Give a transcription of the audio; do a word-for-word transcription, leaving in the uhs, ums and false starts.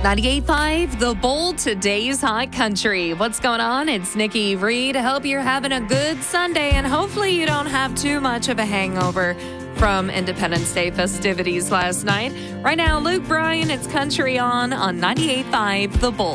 ninety-eight point five, The Bold, today's hot country. What's going on? It's Nikki Reed. Hope you're having a good Sunday, and hopefully you don't have too much of a hangover from Independence Day festivities last night. Right now, Luke Bryan, it's Country On on ninety-eight point five, The Bold.